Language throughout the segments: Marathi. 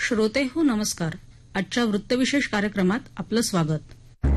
श्रोते हो नमस्कार. आजच्या वृत्तविशेष कार्यक्रमात आपलं स्वागत.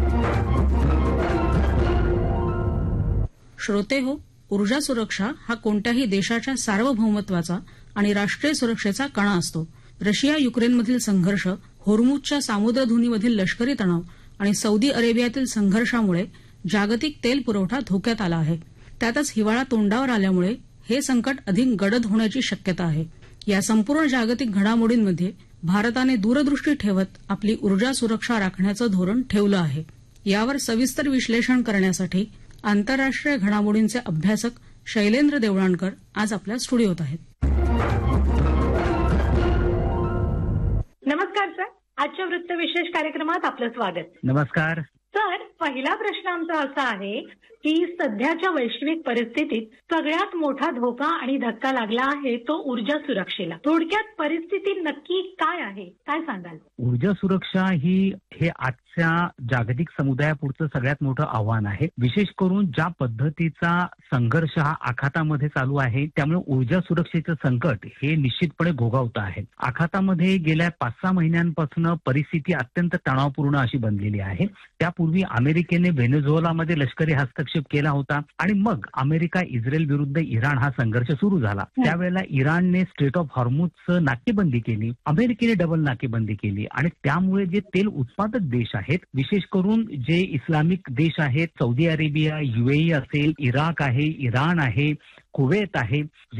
श्रोते हो, ऊर्जा सुरक्षा हा कोणत्याही देशाच्या सार्वभौमत्वाचा आणि राष्ट्रीय सुरक्षेचा कणा असतो. रशिया युक्रेनमधील संघर्ष, होर्मुझच्या सामुद्रधुनीमधील लष्करी तणाव आणि सौदी अरेबियातील संघर्षामुळे जागतिक तेल पुरवठा धोक्यात आला आहे. त्यातच हिवाळा तोंडावर आल्यामुळे हे संकट अधिक गडद होण्याची शक्यता आहे. या संपूर्ण जागतिक घडामोडींमध्ये भारताने दूरदृष्टी ठेवत आपली ऊर्जा सुरक्षा राखण्याचं धोरण ठेवलं आहे. यावर सविस्तर विश्लेषण करण्यासाठी आंतरराष्ट्रीय घडामोडींचे अभ्यासक शैलेंद्र देवळाणकर आज आपल्या स्टुडिओत आहेत. नमस्कार सर, आजच्या वृत्तविशेष कार्यक्रमात आपलं स्वागत. नमस्कार सर, पहिला प्रश्न आमचा असा आहे की सध्याच्या वैश्विक परिस्थितीत सगळ्यात मोठा धोका आणि धक्का लागला आहे तो ऊर्जा सुरक्षेला. थोडक्यात परिस्थिती नक्की काय आहे, काय सांगाल? ऊर्जा सुरक्षा हे आजच्या जागतिक समुदायापुढचं सगळ्यात मोठं आव्हान आहे. विशेष करून ज्या पद्धतीचा संघर्ष हा आखातामध्ये चालू आहे, त्यामुळे ऊर्जा सुरक्षेचं संकट हे निश्चितपणे घोघावतं आहे. आखातामध्ये गेल्या 5-6 महिन्यांपासून परिस्थिती अत्यंत तणावपूर्ण अशी बनलेली आहे. त्यापूर्वी अमेरिकेने व्हेनेझुएलामध्ये लष्करी हस्तक्षेप केला होता आणि मग अमेरिका इस्रायल विरुद्ध इराण हा संघर्ष सुरू झाला. त्यावेळेला इराणने स्ट्रेट ऑफ हॉर्मुझचं नाकेबंदी केली, अमेरिकेने डबल नाकेबंदी केली आणि त्यामुळे जे तेल उत्पादक देश आहेत, विशेष करून जे इस्लामिक देश आहेत, सौदी अरेबिया, UAE असेल, इराक आहे, इराण आहे, कुवेत आहे,